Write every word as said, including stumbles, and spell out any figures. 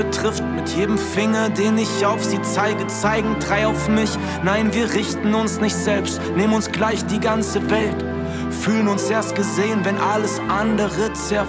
betrifft. Mit jedem Finger, den ich auf sie zeige, zeigen drei auf mich. Nein, wir richten uns nicht selbst, nehmen uns gleich die ganze Welt. Fühlen uns erst gesehen, wenn alles andere zerfällt.